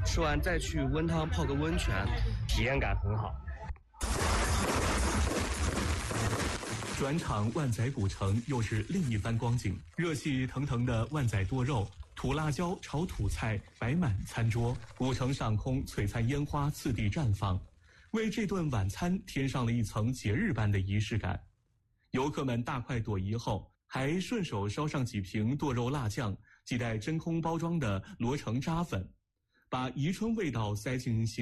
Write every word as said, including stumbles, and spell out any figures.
吃完再去温汤泡个温泉，体验感很好。 转场万载古城又是另一番光景，热气腾腾的万载剁肉、土辣椒炒土菜摆满餐桌，古城上空璀璨烟花次第绽放，为这顿晚餐添上了一层节日般的仪式感。游客们大快朵颐后，还顺手烧上几瓶剁肉辣酱，几袋真空包装的罗城扎粉，把宜春味道塞进行